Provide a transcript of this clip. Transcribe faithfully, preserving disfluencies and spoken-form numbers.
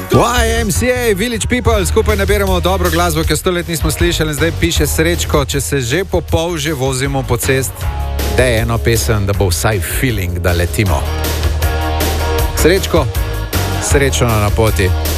Y M C A, Village People, skupaj nabiramo dobro glasbo, ki jo sto let nismo slišali. Zdaj piše Srečko, če se že po pol že vozimo po cest, da je eno pesem, da bo vsaj feeling, da letimo. Srečko, srečno na poti.